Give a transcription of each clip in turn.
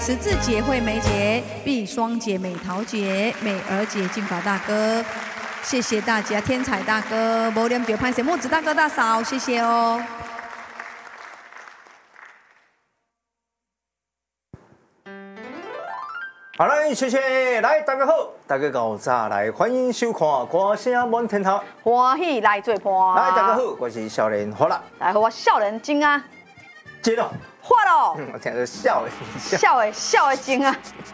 慈字节惠美姐、碧双姐、美桃姐、美儿姐、金发大哥，谢谢大家，天才大哥、无脸表拍谁木子大哥大嫂，谢谢哦。 好嘞，谢谢，来大家好，大家搞早来，欢迎收看《歌声满天下》， 欢喜来做伴。 来大家好，我是少年好了， 大家好，我少年精啊， 接了， 发咯， 我听着笑的， 笑的精啊，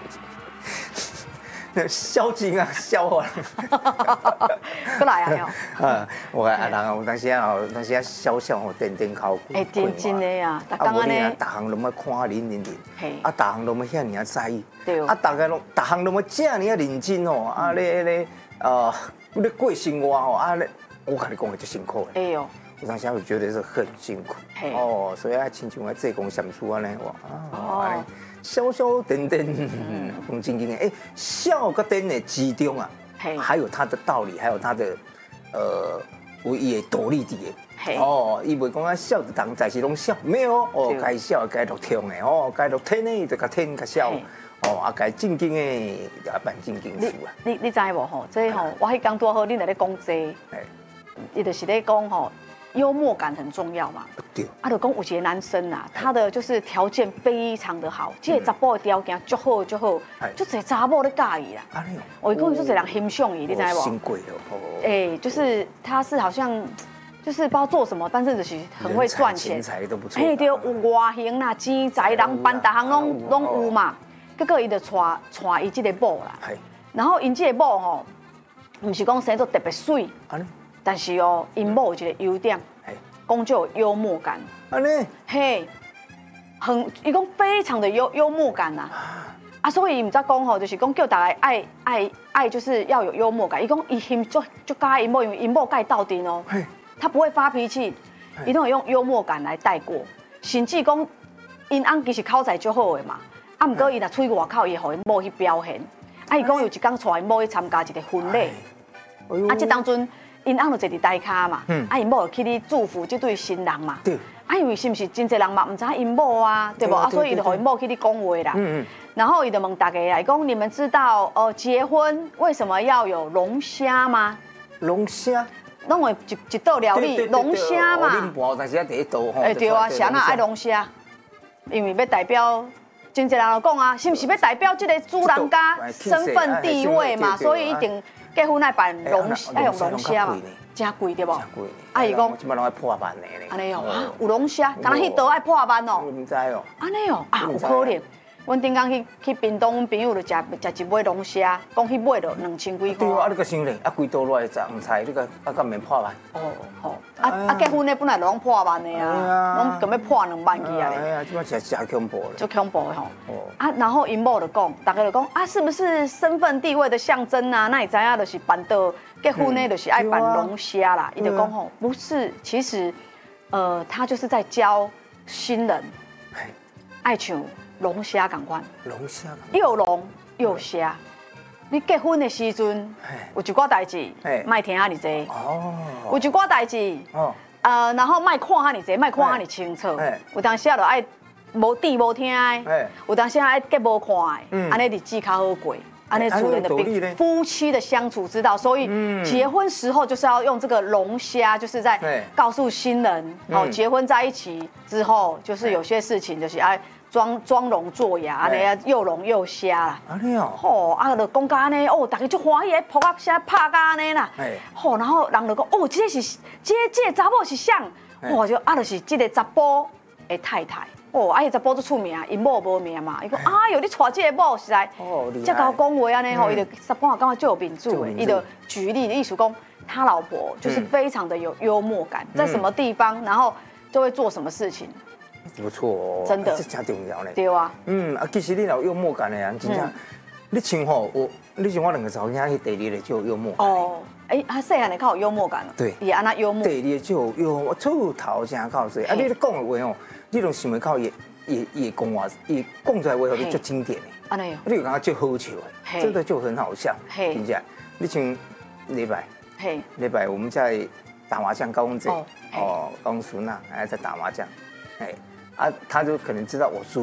那笑精啊，笑我。 过来啊！ 啊，我啊人有当时啊，笑吼，点头。 哎，真的呀，逐工安尼， 逐项拢要看认， 嘿， 啊，逐项拢要遐尔啊在意， 对， 啊，逐项拢要这样啊认真哦，啊，你过生活哦，啊，我跟你讲，就辛苦的。 哎呦， 我当时会觉得是很辛苦，哦，所以啊，亲像啊，济公相处安尼哇，啊，笑点点，很正经的，哎，笑跟点的之中啊，还有它的道理，还有它的有伊的道理伫的。哦，伊袂讲啊笑就当在是拢笑，没有哦，该笑该落听的哦，该落听的就甲听甲笑，哦啊该正经的就扮正经事啊。 你知无吼？这吼，我迄讲多好，你来咧讲这，伊就是咧讲吼，幽默感很重要嘛。 对。 啊，就讲有一个男生啊，他的就是条件非常的好，这个查甫的条件足好，就一查某咧介意啦。啊，我讲就一人欣赏伊，你知无？ 新贵哦。 哎，就是他是好像。就是不知道做什么，但是就是很会赚钱， 钱财都不错。 嘿，对，有外形啦、钱财、人办，逐项拢有嘛。结果伊就带伊这个某啦，然后因这个某吼，唔是讲生做特别水，但是哦，因某有一个优点，讲就有幽默感。 安尼， 嘿，伊讲非常的幽默感呐。啊，所以伊唔知讲吼，就是讲叫大家爱，就是要有幽默感。伊讲伊欣就甲因某，因为因某甲伊斗阵哦。他不会发脾气，一定会用幽默感来带过。甚至讲，因翁其实口才就好的嘛，啊，不过伊若出去外口，伊互因某去表现。啊，伊讲有一天带因某去参加一个婚礼，啊，这当中因翁就坐伫台骹嘛，啊，因某就去咧祝福这对新人嘛。对。啊，因为是不是真侪人嘛，唔知因某啊，对不？啊，所以伊就互因某去咧讲话啦。然后伊就问大家来讲，你们知道结婚为什么要有龙虾吗？ 龙虾。 拢会一道料理龙虾嘛， 啉盘但是啊第一道吼。 哎对啊，谁爱龙虾？因为要代表，真侪人就讲啊，是不是要代表这个主人家身份地位嘛？所以一定结婚爱办爱用龙虾嘛，真贵对不？啊伊讲， 即摆拢爱破万的咧。 安尼哦，有龙虾，敢若迄道爱破万哦。 唔知哦。 安尼哦，啊有可能。阮顶工去屏东，阮朋友就食一尾龙虾，讲迄尾就2000几块。 对啊，你个想咧，啊规道落来杂菜，你个啊敢免破万？ 哦，啊结婚咧本来就拢破万的啊，拢根本破2万去啊咧。 哎呀，即摆真恐怖咧。 就恐怖的吼。啊，然后因某就讲，大家就讲啊，是不是身份地位的象征啊？那你知影就是办到结婚呢，就是爱办龙虾啦。伊就讲吼，不是，其实他就是在教新人，爱像。龙虾同款，又龙又虾。你结婚的时阵，有一寡代志，莫听遐尼济。哦。有一寡代志，然后莫看遐尼济，莫看遐尼清楚。有当时啊，就爱无底无听的。有当时啊，爱结无看的，安尼日子较好过。安尼处人的夫妻的相处之道，所以结婚时候就是要用这个龙虾，就是在告诉新人，结婚在一起之后，就是有些事情就是爱。装聋作哑，安尼啊，又聋又瞎啦。安尼哦。吼，啊，就讲甲安尼，大家足欢喜，扑啊声拍甲安尼啦。吼，然后人就讲，这个查某是谁？就就是这个查甫的太太。伊查甫足出名，因某无名嘛。伊讲，哎呦，你娶这个某实在，才甲我讲话安尼吼，伊就一般感觉就有面子的。伊就举例的意思讲，他老婆就是非常的有幽默感，在什么地方，然后就会做什么事情。 不错哦， 真的， 这真重要呢。 对啊， 其实你有幽默感的人，真正，你像吼，你像我2个查某囝，迄第2个就有幽默感。哦， 细汉的较有幽默感。 对， 也安那幽默。 第2个就有出头真够多，你咧讲的话哦，你拢想袂到也讲话，也讲出来话吼，你足经典的。安尼哦。你有感觉足好笑的，真的就很好笑。真正，你像礼拜我们在打麻将，高公子高公孙娜还在打麻将，他就可能知道我输嘛，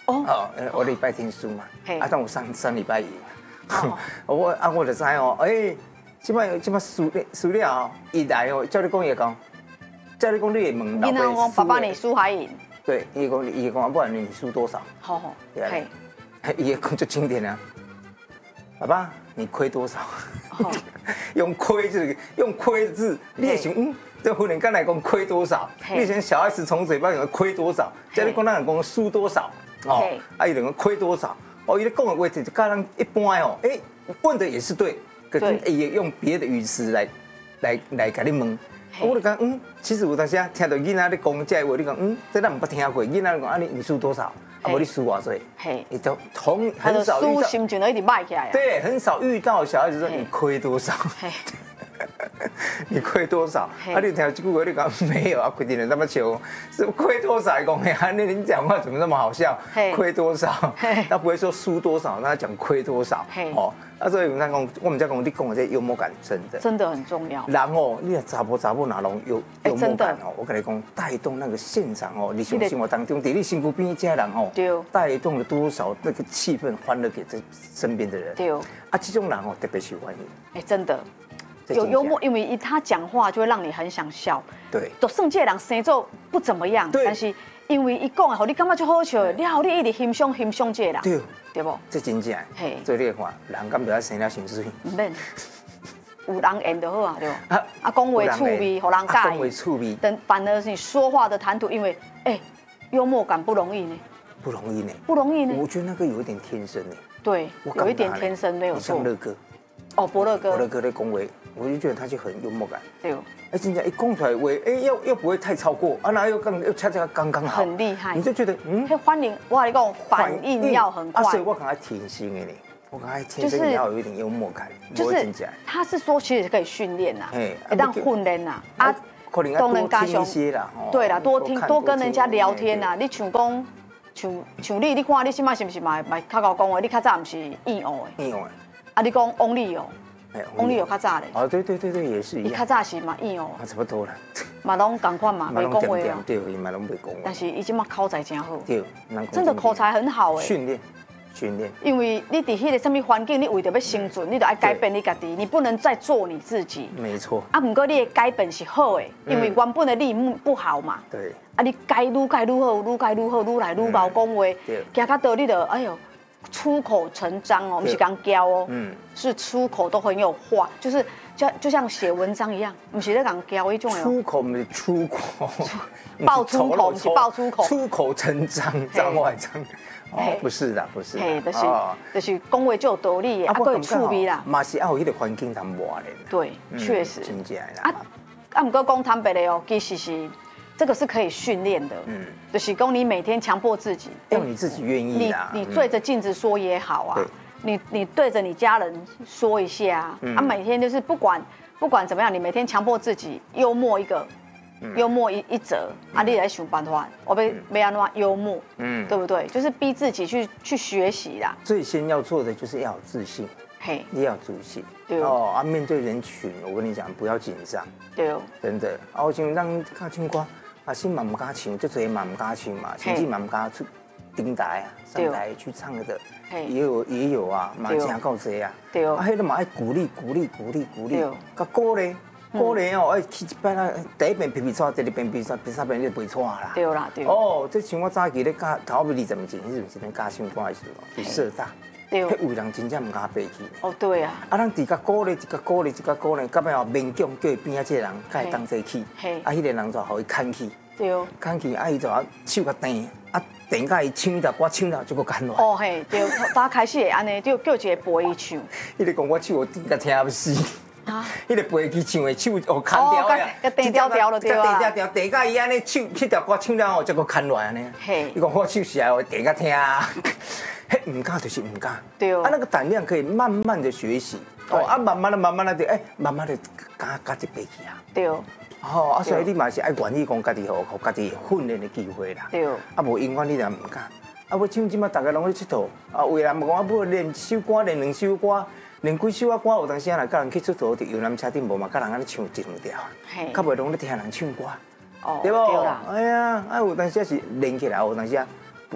哦，我礼拜天输嘛，啊，但我上礼拜赢。我就知哦，即摆输了哦，伊来哦，照你讲伊讲，照你讲你会问老爸讲爸爸你输还赢？对， 伊会讲，不然你输多少？ 好， 对，伊会讲就经典啊，爸爸你亏多少？用亏字，用亏字，你想这妇人刚来讲亏多少？你想小孩子从嘴巴里面亏多少？叫你讲那人讲输多少？哦，伊就讲亏多少？哦，伊咧讲的话题就跟人一般哦，问的也是对，可是也用别的语词来给你问。我就讲其实有当时啊，听到囡仔咧讲这话，你讲这咱唔捌听过。囡仔讲啊，你输多少？啊，无你输偌济？你就很少遇到， 心情都一直摆起来。 对，很少遇到小孩子说你亏多少。你亏多少？啊，你听这句话，你讲没有啊？规定人那么穷，是亏多少？讲呀，那你讲话怎么那么好笑？亏多少？他不会说输多少，那讲亏多少？哦，所以我们在讲，你讲的这幽默感真的很重要。 然后你查甫哪拢有幽默感哦？我跟你讲，带动那个现场哦，日常生活当中，在你身边这人哦，带动了多少那个气氛、欢乐给这身边的人。对。啊，这种人哦特别受欢迎。 真的。有幽默，因为他讲话就会让你很想笑。 对， 就算这个人生做不怎么样，但是因为伊讲的，你感觉就好笑，然后你一直欣赏这个人，对不？ 这真正，做你看，人敢不要生了心水？ 唔免，有人演就好啊，对不？啊，讲话趣味，互人介意。 讲话趣味， 但反而是你说话的谈吐，因为幽默感不容易呢。 不容易呢。 不容易呢。 我觉得那个有一点天生呢。 对，有一点天生没有错。 像乐哥。 哦，伯乐哥的恭维，我就觉得他就很幽默感。 对哦。 真的，一讲出来话，又不会太超过啊，然后又恰恰刚刚好。 很厉害。 你就觉得反应，我跟你讲，反应要很快。 所以我刚才天生的呢，我刚才天生要有一点幽默感。 就是他是说，其实可以训练呐，让训练呐， 可能要多听一些啦。 对啦，多听，多跟人家聊天呐。你像讲，像你看你现在是不是嘛较高讲话？你较早不是硬学的。硬学。啊，你讲翁立友，翁立友较早嘞。 哦，对，也是一样。 你较早是嘛硬哦。 差不多啦。 嘛拢同款嘛，袂讲话啊。 对，嘛拢袂讲话。 但是伊即马口才真好。 对， 真的口才很好哎。 训练。 因为你伫迄个什么环境，你为着要生存，你就爱改变你家己，你不能再做你自己。 没错。 啊，不过你的改变是好的，因为原本的你不好嘛。 对。 啊，你改愈好，愈来愈冇讲话，行到倒你就哎呦。出口成章哦，不是刚教哦，是出口都很有话，就是就像写文章一样，不是在刚教一种。 出口不是出口， 爆粗口不是爆粗口， 出口成章，章外章。哦，不是的，不是。 就是讲话就有道理，啊，够有趣味啦。 嘛是要有迄个环境才磨练。 对，确实。 真正啦。 不过讲坦白的哦，其实是。这个是可以训练的，就是讲你每天强迫自己， 要你自己愿意啦。 你对着镜子说也好啊，你对着你家人说一下啊，每天就是不管怎么样，你每天强迫自己幽默一则啊，你来想办法，我要安怎幽默，对不对？就是逼自己去学习啦。 最先要做的就是要有自信，你要有自信。哦啊，面对人群，我跟你讲，不要紧张。对，真的。啊，我像咱看唱歌。啊，新嘛唔敢唱，最侪嘛唔敢唱嘛，甚至嘛唔敢出顶台啊，上台去唱的，也有啊，嘛真够侪啊。对啊，迄个嘛爱鼓励，甲鼓励哦，爱去一摆啦，第一遍皮错，第二遍皮错，第三遍就背错啦。对啦。哦，这像我早期咧教头尾20年前，迄阵是咧教唱歌的时候，伫社大。迄有人真正唔敢爬去。 哦，对啊。 啊，咱伫甲鼓励，到尾后勉强叫伊边仔这个人，甲伊同齐去。啊，迄个人就互伊牵去。对。牵去，啊，伊就手甲弹，啊，弹甲伊唱条歌唱了，就搁干落。 哦嘿，对，他开始会安尼，就叫一个陪伊唱。 迄个讲我手弹甲听不死。啊。迄个陪伊去唱的手哦，牵掉呀。 甲弹掉了对啊。 弹甲伊安尼唱，迄条歌唱了后，才搁牵落安尼。嘿。伊讲我手是爱弹甲听。嘿，唔敢就是唔敢，对哦。啊，那个胆量可以慢慢的学习，哦，啊，慢慢的就，慢慢的加一辈去啊，对哦。哦，啊，所以你嘛是爱愿意讲家己互家己训练的机会啦，对哦。啊，无永远你就唔敢，啊，我即马大家拢去佚佗，啊，有人讲我练一首歌，练2首歌，练几首歌，有当时啊，甲人去佚佗，伫游览车顶无嘛，甲人安尼唱1、2条，较袂拢咧听人唱歌，对不？哎呀，啊，有当时是练起来，有当时啊。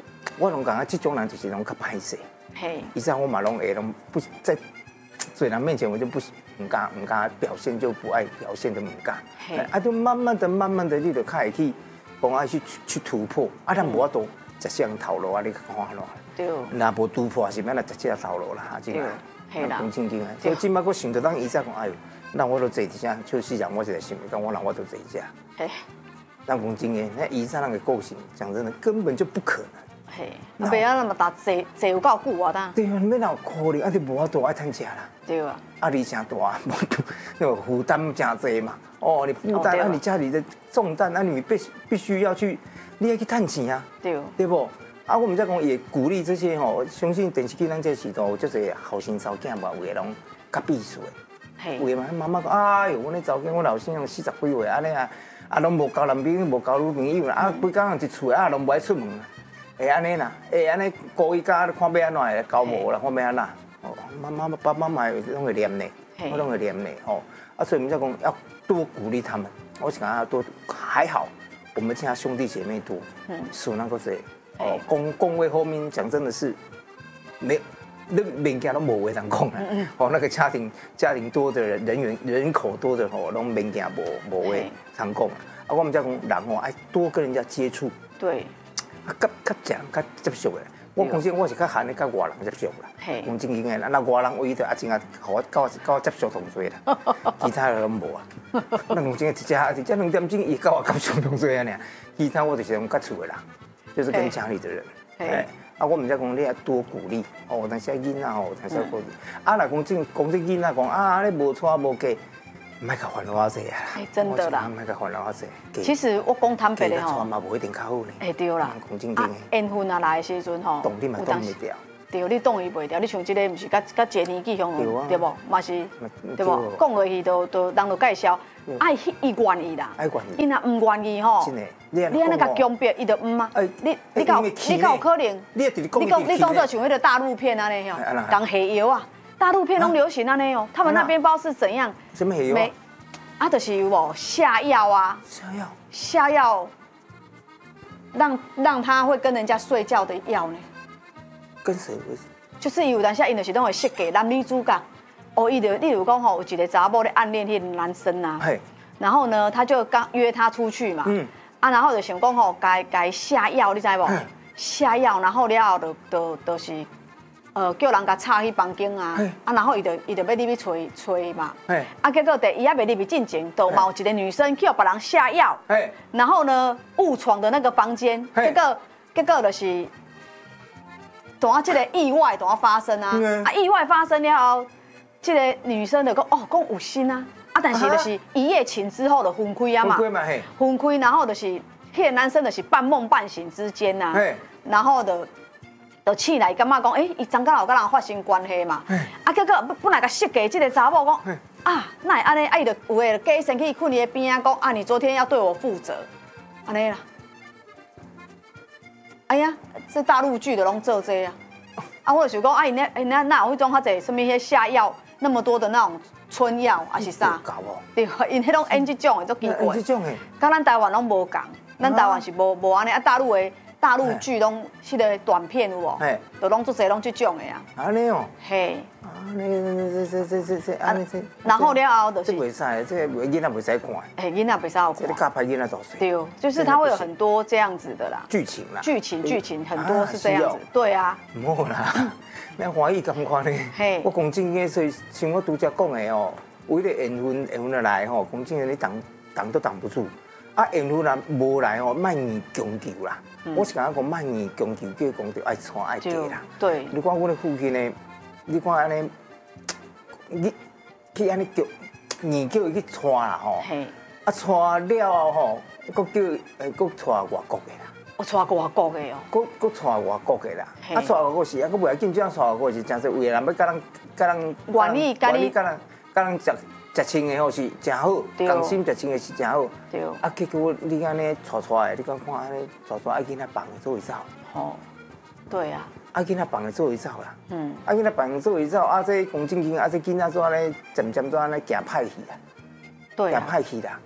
我拢感觉这种人就是拢较歹势。 嘿， 以前我嘛拢会拢不在嘴人面前，我就不敢表现，就不爱表现的唔敢。啊，就慢慢的，你就开始去讲爱去突破。啊，咱无法度直线头路啊，你看咯。 对。 若无突破，是免来直接头路啦，哈，真个。 嘿啦。 讲正经的，所以今摆我想着咱以前讲，哎呦，那我都坐一下，就是讲我一个想讲，我让我都坐一下。嘿。咱讲真的，那以前人的个性，讲真的，根本就不可能。嘿， 袂啊那么大坐有够久啊，当。 对啊，你哪有可能？啊，你无法度爱趁食啦。 对啊。 啊，你真大，那个负担真多嘛。哦，你负担啊，你家里的重担，啊，你必须要去，你要去趁钱啊。对。对不？啊，我们在讲也鼓励这些吼，相信电视机咱这时代就是后生查囝嘛，有个拢较避暑的。嘿。有个妈妈讲，哎呦，阮咧查囝，我老先生40几岁，安尼啊，啊，拢无交男朋友，无交女朋友啦，啊，规工一厝啊，拢不爱出门。会安尼啦，会安尼故意甲看要安怎的，搞无啦，看要安怎。哦，爸妈拢会念呢，我拢会念呢，哦。啊，所以我们在讲要多鼓励他们。我想要多，还好，我们现在兄弟姐妹多，属那个谁，哦，讲话后面讲真的是，没，那物件都无话通讲啦。哦，那个家庭多的人口多的吼，拢物件无话通讲。啊，我们在讲人吼，爱多跟人家接触。对。较正较接受的，我讲真，我是较罕的，较外人接受啦。讲正经的，那外人唯一就真啊，互我接受同多啦，其他的拢无啊。那讲真，一只2点钟伊甲我接受同多啊尔，其他我就是用接触的啦，就是跟家里的人。啊，我们在讲你要多鼓励哦，但是囡仔哦，但是鼓励。啊，若讲这囡仔讲啊，你无娶无嫁。莫甲烦恼啊济啊！ 哎，真的啦， 莫甲烦恼啊济。 其实我讲坦白的吼， 嘛无一定较好呢。哎， 对啦， 讲正经的。 缘分啊来的时阵吼， 动你嘛动袂掉。 对，你动伊袂掉。你像这个，毋是甲一个年纪相同，对不？嘛是，对不？讲落去都人都介绍，爱伊愿意啦。爱愿意。伊若唔愿意吼，真的，你安尼甲强迫，伊就唔啊。你搞有可能？你当作像迄个大陆片安尼吼，讲下药啊。大陆片拢流行安尼哦，他们那边不知道是怎样。 什么药？ 啊，就是有无下药啊？下药，让他会跟人家睡觉的药呢？ 跟谁？ 就是有当下因就是拢会设计男女主角，哦，例如讲吼，有一个查某咧暗恋迄个男生啊，然后呢，他就刚约他出去嘛，然后就想讲吼，该下药，你知无？下药，然后了后就是。叫人甲插去房间啊，然后伊就要入去吹嘛，结果伊还未入去进前，就有一个女生叫别人下药，然后呢误闯的那个房间，结果就是这个意外发生啊，意外发生了后，这个女生就讲讲有心啊，但是就是一夜情之后的分开啊嘛，分开，然后就是迄个男生就是半梦半醒之间呐，然后就醒来，感觉讲，伊昨天有跟人发生关系嘛？结果本来甲设计这个查某讲，那会安尼？伊就有诶，假先去困伊的边啊，讲你昨天要对我负责，安尼啦。哎呀，这大陆剧的拢做这啊。我就想讲，伊那有迄种较侪什么迄下药，那么多的那种春药还是啥？对，因迄种演这种的足奇怪。这种的，甲咱台湾拢无共，咱台湾是无安尼，大陆剧拢迄个短片有无？都拢做侪拢这种的啊。 安尼哦。 嘿。 这安尼这。 然后了后就是。 这袂使，这个囡仔袂使看。 囡仔袂使好看。 你教歹囡仔做事。 对，就是它会有很多这样子的啦。 剧情啦。 剧情很多是这样子，对啊。 唔好啦，咱欢喜咁款呢。我讲正经，所以像我拄则讲的哦，为了缘分来吼，讲正经你挡都挡不住。缘分若无来吼，莫硬强求啦。我是讲莫硬强求，叫讲着爱娶爱嫁啦。对。你看阮的父亲呢，你看安尼，你去安尼叫硬叫伊去娶啦吼。娶了后吼，佫娶外国的啦。 娶外国的哦。 佫娶外国的啦。娶外国是佫袂要紧，这样娶外国是真侪有的人要甲人愿意甲人食青的吼是真好，甘心食青的是真好。对。结果你安尼娶的，你讲看安尼娶爱囡仔放做位走。 哦。对啊。 爱囡仔放做位走啦。爱囡仔放做位走，这讲正经，这囡仔做安尼渐渐做安尼行歹去啦。对。行歹去啦。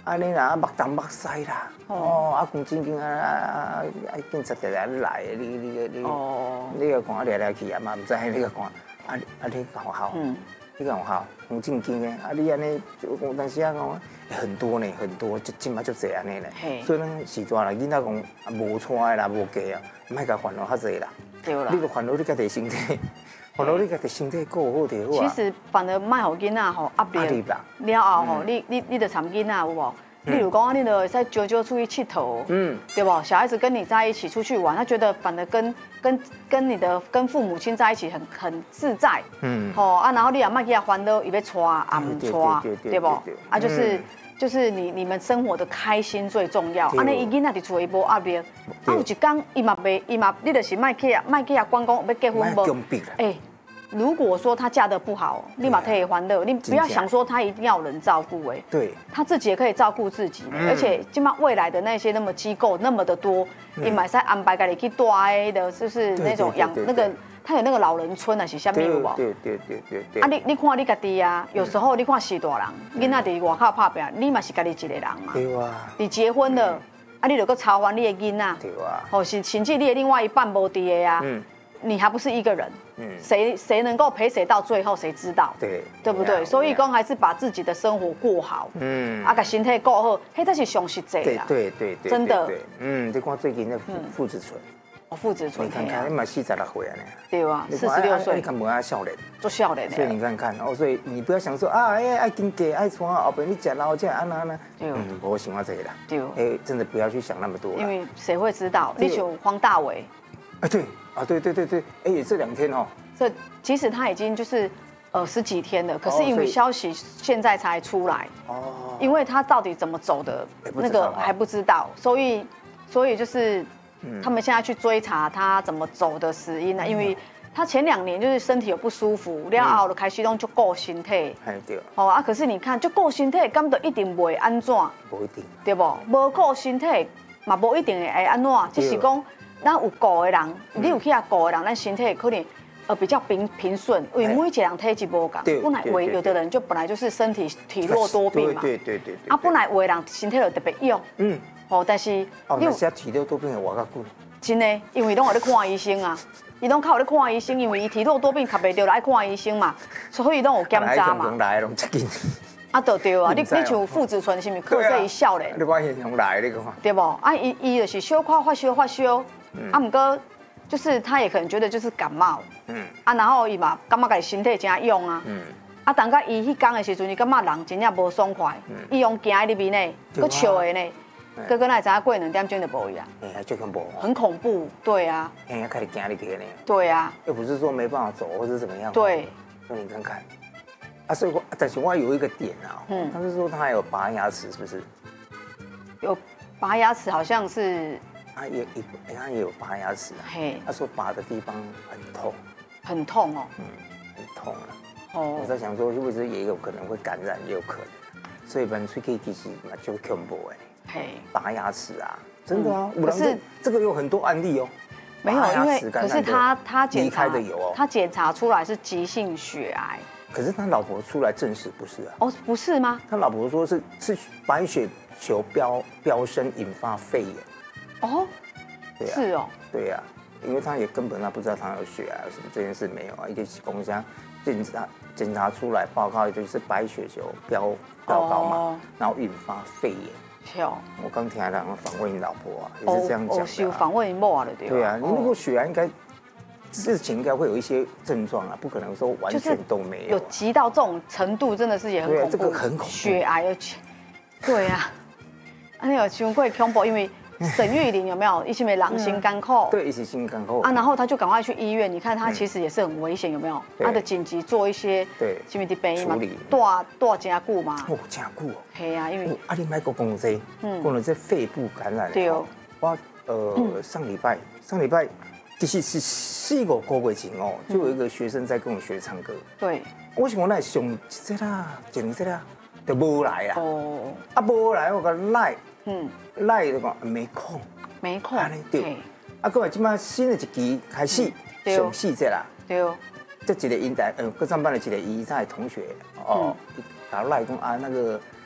安尼啦，目东目西啦，啊，讲正经啊，警察常常来，你个看来去啊嘛，唔知你个看，你搞好，你搞好，讲正经的，你安尼就讲，但是啊讲很多呢，很多，就今嘛就这安尼咧，所以咱时大人囡仔讲无带的啦，无嫁啊，莫甲烦恼较济啦， 对啦， 你个烦恼你家己身体。烦恼你家己身体顾好就好啊。其实反而卖互囡仔吼压力了后吼，你着参囡仔有无？例如讲，你就会使招出去佚佗，对不？小孩子跟你在一起出去玩，他觉得反而跟父母亲在一起很自在，吼啊，然后你也莫去烦恼，伊要带啊唔带，对不？啊，就是你们生活的开心最重要。安尼伊囡仔伫厝伊无压力，啊有一天伊嘛，你就是莫去管讲要结婚无？如果说她嫁得不好，立马可以欢乐。你不要想说她一定要有人照顾， 对， 她自己也可以照顾自己。而且起码未来的那些机构那么的多，你买在安排家里去带的，就是那种养那个。他有那个老人村啊，是啥物有无？对。啊，你看你家己啊，有时候你看是大人，囡仔伫外口拍拼，你嘛是家己一个人嘛。 对啊。 你结婚了，啊，你就搁操烦你的囡仔。 对啊。 或是甚至你的另外一半无伫的啊，你还不是一个人。谁能够陪谁到最后，谁知道？对不对？所以讲还是把自己的生活过好。啊，把身体顾好，迄才是上实际啦。 对。 真的。 你看最近的父子村。 父子村， 你看看，你嘛46岁啊呢？ 对啊，46岁。 你看无啊少年， 做少年的。 所以你看看，所以你不要想说啊，爱经嫁爱穿，后边你吃老这安那。我想法这个啦。对。真的不要去想那么多。 因为谁会知道？你像黄大炜。 对。也这2天哦。 这其实他已经就是10几天了，可是因为消息现在才出来。因为他到底怎么走的，那个还不知道，所以就是。他们现在去追查他怎么走的死因呢？因为他前2年就是身体有不舒服，了后就开始拢就顾身体。 对。 啊，可是你看，就顾身体，敢就一定袂安怎？ 不一定。 对不？无顾身体，嘛无一定会安怎？只是讲，咱有顾的人，你有去顾的人，咱身体可能比较平顺，因为每一个人体质无同。本来有的人就本来就是身体体弱多病嘛。对。啊，本来有的人身体就特别弱。但是那些体弱多病的活较久。 真的，因为拢有咧看医生啊，伊拢靠咧看医生，因为伊体弱多病，卡袂着来看医生嘛，所以拢有检查嘛。 来拢接近。 啊，对啊，你像父子村是咪靠这一笑咧？ 你看现象来你看。 对不？啊，伊就是小可发烧，啊，不过就是他也可能觉得就是感冒，啊，然后伊嘛感觉家己身体真勇啊，啊，等到伊迄天的时阵，伊感觉人真正无爽快，伊用行喺里面呢，搁笑的呢。哥哥那知影过2点钟就无去啊？ 就很无。 很恐怖，对啊。 开始惊你去呢。 对啊。 又不是说没办法走或者怎么样。 对。 那你看看，所以但是我有一个点啊，他是说他还有拔牙齿，是不是？ 有拔牙齿，好像是。 他也有拔牙齿啊。他说拔的地方很痛。 很痛哦。 很痛啊。我在想说，是不是也有可能会感染，也有可能。所以本身可以其实嘛就恐怖拔牙齿啊，真的啊，可是这个有很多案例哦。 没有，因为可是他离开的有哦， 他检查出来是急性血癌。 可是他老婆出来证实不是啊。 不是吗？ 他老婆说是白血球飙升引发肺炎。对啊。 是哦。 对啊，因为他也根本不知道他有血癌什么这件事没有啊，一个公家检查出来报告就是白血球飙高嘛，然后引发肺炎。我刚听他访问你老婆啊，也是这样讲的。 是访问你某啊，对。 对啊，你如果血癌应该之前应该会有一些症状啊，不可能说完全都没有。 有急到这种程度，真的是也很恐怖。 这个很恐怖。 血癌，对啊，那有伤过恐怖，因为。沈玉琳有没有一起没狼心肝扣？ 对，一起心肝扣啊，然后他就赶快去医院。你看他其实也是很危险，有没有？他的紧急做一些什么的病嘛，大加固嘛。 加固哦。 对啊，因为你买过讲这肺部感染。 对哦。 我上礼拜其实是4、5个月前哦，就有一个学生在跟我学唱歌。 对。 我想我那上这啦，前这啦，就无来啊。无来我个赖。赖就讲没空，对。搁嘛，即摆新的一期开始上4节啦。 对。 这一个因在搁上班的一个伊在同学甲我赖讲那个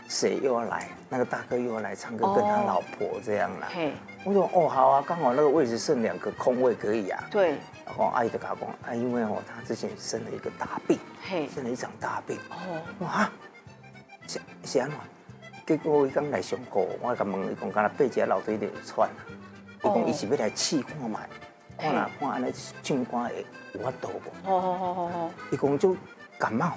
谁又要来？那个大哥又要来唱歌，跟他老婆这样啦。我说哦好啊，刚好那个位置剩2个空位可以啊。 对。 然后阿姨就跟他讲啊，因为他之前生了一个大病，生了一场大病。哇，是安怎？结果伊刚来上课，我甲问伊讲，敢若背一个楼梯就喘啊。伊讲伊是要来试看卖，看安尼唱歌会有法度无？伊讲就感冒，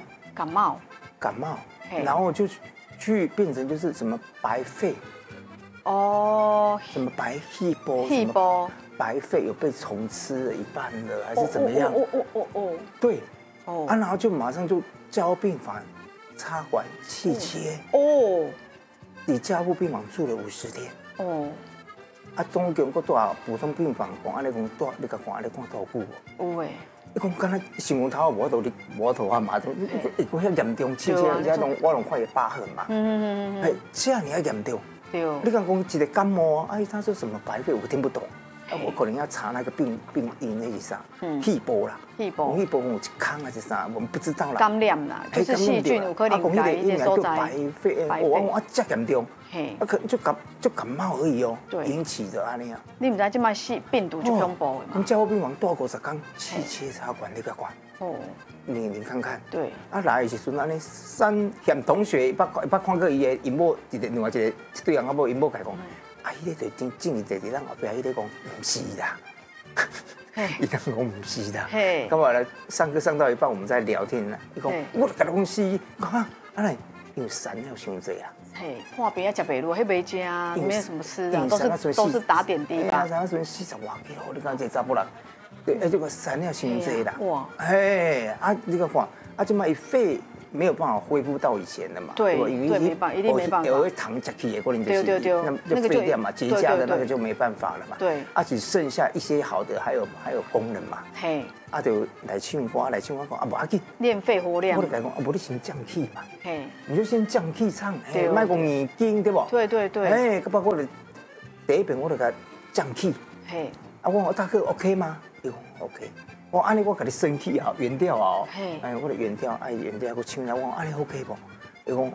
然后就去变成就是什么白肺，什么白细胞，白肺有被虫吃了一半了，还是怎么样？对，然后就马上就交病房插管气切。你加护病房住了50天。总共搁住普通病房，讲安尼讲住，你甲看安尼看多久无？有诶。你讲敢若想不头无度，你无头啊嘛，会个遐严重，气切，而且我拢看有疤痕嘛。这样你还严重？对。你敢讲一个感冒啊？他说什么白肺，我听不懂。我可能要查那个病因那是啥？气波啦，气波有一坑还是啥？我们不知道啦。感染啦，就是细菌有可能在一些所在。白肺，我这严重，可能就感冒而已哦，引起的安尼啊。你唔知这卖病毒就恐怖的嘛？我们加护病房住50天，气切插管你个管。你看看。对。来的时阵安尼，嫌同学一捌看过伊的因某，另外一对人阿某因某讲。迄个就正一直咱后壁，迄个讲唔是啦，伊讲唔是啦。咁我来上课上到一半，我们在聊天啦。伊讲我甲你讲是，讲安尼因为山药伤济啊。破病啊，食袂落，迄袂食啊，没有什么吃啊，都是打点滴吧。山药算40多kg，你讲这查甫人，对，这个山药伤济啦。哇，你个看，即摆伊肺。没有办法恢复到以前的嘛？对，没办法，一定没办法。有一糖吃起也可能就是，那就废掉嘛，结痂的那个就没办法了嘛。对，只剩下一些好的，还有功能嘛。嘿，就来唱歌讲无要紧，练肺活量。我就讲无你先降气嘛。嘿，你就先降气唱，卖讲耳经对不？对对对。包括第一遍我就给他降气。嘿，我讲大哥 OK 吗？伊讲 OK。我安尼我给你升气啊，原调啊，我的原调，原调我唱了，我安尼 OK 不？伊讲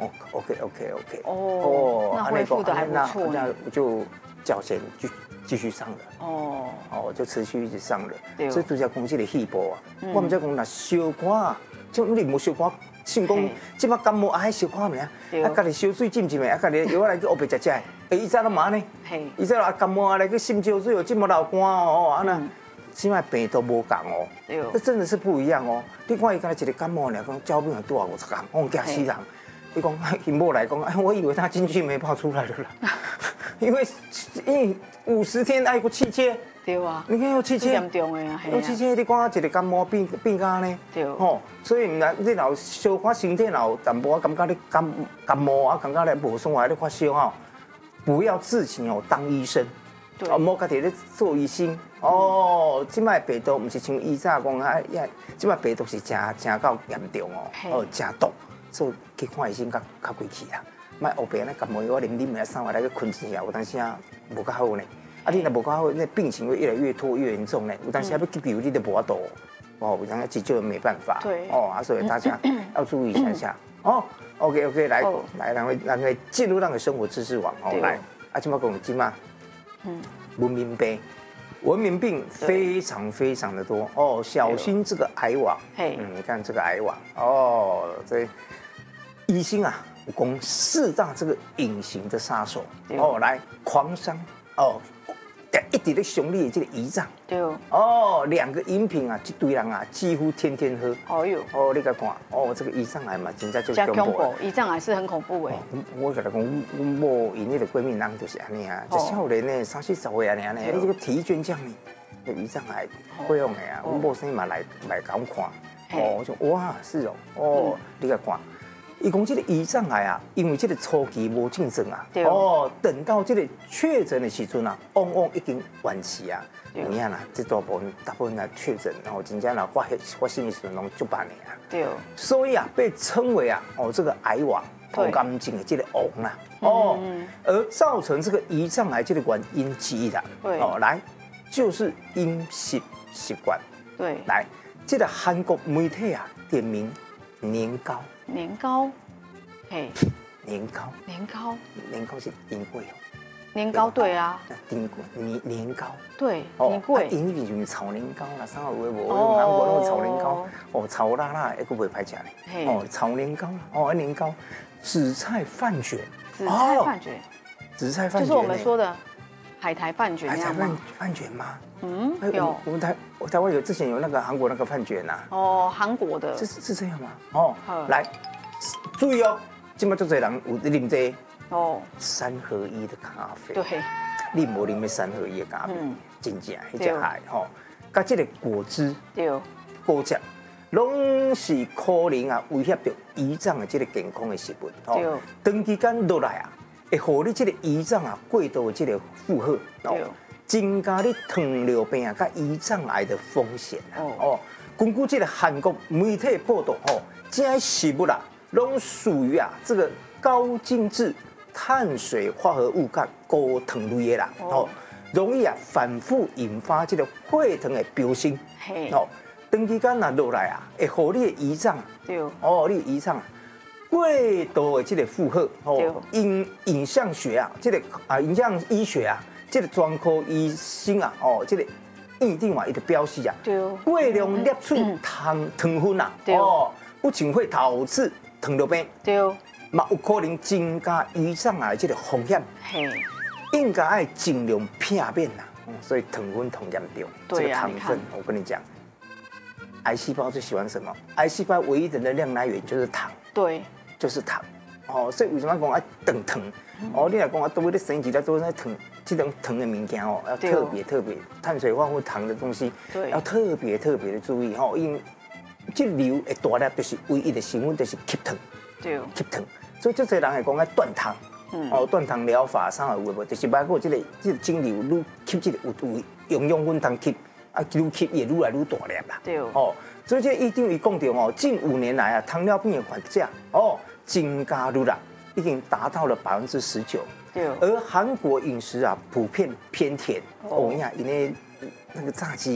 OK。那恢复的还不错。那我就缴钱继续上了。就持续一直上了。所以拄则讲这个细胞啊，我唔知讲若烧寒，就你无烧寒，想讲即摆感冒爱烧寒咩？家己烧水浸浸的，家己药来去乌白食。伊早都嘛呢？伊早啊感冒来去浸烧水，浸无流汗安那。现在病都无共哦，这真的是不一样哦。你看伊刚才一个感冒，讲交病多少50天，我惊死人。你讲因某来讲，我以为他进去没跑出来了啦，因为50天爱个气切，对啊，你看有气切，严重的啊，有气切，你讲一个感冒变干呢，对，所以你若小可身体若淡薄感觉你感冒啊，感觉你无爽快，你发烧哦，不要自行当医生。莫家己咧做医生即摆病毒唔是像以前讲即摆病毒是真够严重真毒，所以去看医生较贵气啦。莫后边咧感冒药我啉下3晚来去困一下，有当时无较好呢。你若无较好，那病情会越来越拖越严重呢。有当时要急救你都无法度，有当时急救没办法。对，所以大家要注意一下。OK， 来，咱会进入咱的生活知识网来。即摆讲即摆。文明病非常非常的多小心这个癌网。你看这个癌网这医生啊，讲4大这个隐形的杀手来狂伤一直在熊力的这个胰脏。对2个饮品啊，这堆人啊几乎天天喝。你甲看这个胰脏癌嘛，真正就恐怖。胰脏癌是很恐怖诶。我甲你讲，阮某因那个闺蜜人就是安尼啊，一少年呢，30、40岁安尼，这个体液降呢，胰脏癌会用的啊。阮某生嘛来甲我看，我说哇是你甲看。伊讲这个胰脏癌啊，因为这个初期无症状啊，等到这个确诊的时阵啊，往往已经晚期啊。你看啦，这大部分啊确诊，然后真正啦发生的时阵拢足半年啊。对。所以啊，被称为这个癌王，癌症的这个王啦。而造成这个胰脏癌这个原因之一的，来就是饮食习惯。对。来，这个韩国媒体啊点名年糕。年糕， 年糕，年糕是年桂哦。 年糕对啊， 年糕对，年桂， 因为就是炒年糕啦，啥有诶无？韩国拢炒年糕，炒辣辣，还佫袂歹食咧。炒年糕，年糕，紫菜饭卷，紫菜饭卷， 就是我们说的海苔饭卷， 海苔饭卷吗？ 有， 我们台湾之前有那个韩国那个饭卷呐。 韩国的， 是这样吗？来，注意哦，今麦足侪人有啉这。3合1的咖啡， 对， 你无啉的3合1的咖啡，真正迄只海甲这个果汁， 对， 果汁，拢是可能啊威胁到胰脏的这个健康的食物， 对， 长期间落来啊，会互你这个胰脏啊过度的这个负荷，增加你糖尿病啊、甲胰脏癌的风险根据这个韩国媒体报道，这些食物啊，拢属于啊这个高精致碳水化合物甲高糖类的啦，容易啊反复引发这个血糖的飙升，长期间啊落来啊，会互你的胰脏，你胰脏过度的这个负荷，影像学啊，这个影像医学啊，这个专科医生啊，这个认定话伊就表示啊，过量摄取糖分啊，不仅会导致糖尿病，嘛有可能增加胰脏癌这个风险，应该爱尽量避免啦。所以糖分同严重，这个糖分，我跟你讲，癌细胞最喜欢什么？癌细胞唯一的能量来源就是糖， 对， 就是糖。所以为什么讲爱断糖？你来讲啊，多在升级在做那糖，这种糖的物件要特别碳水化合物糖的东西，要特别的注意因为这瘤的大粒就是唯一的成分就是吸糖。吸糖，所以这些人会讲爱断糖，断糖疗法啥有无？就是包括这个肿瘤愈吸这个有营养分糖吸，愈吸也愈来愈大粒啦。所以这医生伊讲到近5年来啊，糖尿病的患者增加率啦，已经达到了19%。而韩国饮食啊，普遍偏甜。因为那个炸鸡